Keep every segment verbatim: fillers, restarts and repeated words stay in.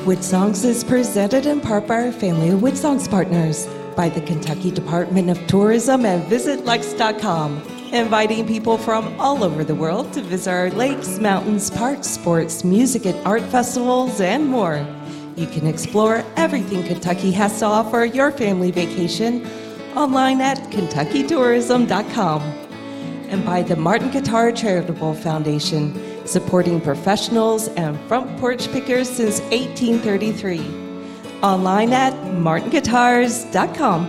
Wood Songs is presented in part by our family of Wood Songs partners, by the Kentucky Department of Tourism and Visit Lex dot com, inviting people from all over the world to visit our lakes, mountains, parks, sports, music and art festivals, and more. You can explore everything Kentucky has to offer your family vacation online at Kentucky Tourism dot com. And by the Martin Guitar Charitable Foundation, supporting professionals and front porch pickers since eighteen thirty-three. Online at Martin Guitars dot com.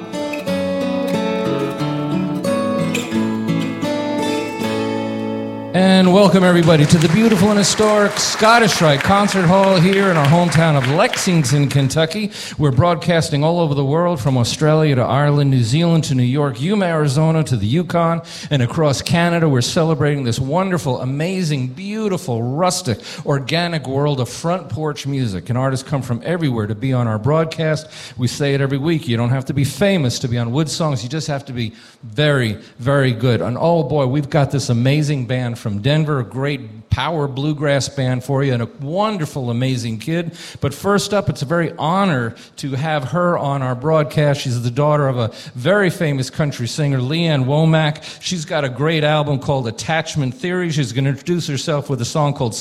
And welcome everybody to the beautiful and historic Scottish Rite Concert Hall here in our hometown of Lexington, Kentucky. We're broadcasting all over the world, from Australia to Ireland, New Zealand to New York, Yuma, Arizona to the Yukon, and across Canada. We're celebrating this wonderful, amazing, beautiful, rustic, organic world of front porch music. And artists come from everywhere to be on our broadcast. We say it every week. You don't have to be famous to be on Wood Songs. You just have to be very, very good. And oh boy, we've got this amazing band from Denver, a great power bluegrass band for you, and a wonderful, amazing kid. But first up, it's a very honor to have her on our broadcast. She's the daughter of a very famous country singer, Leanne Womack. She's got a great album called Attachment Theory. She's going to introduce herself with a song called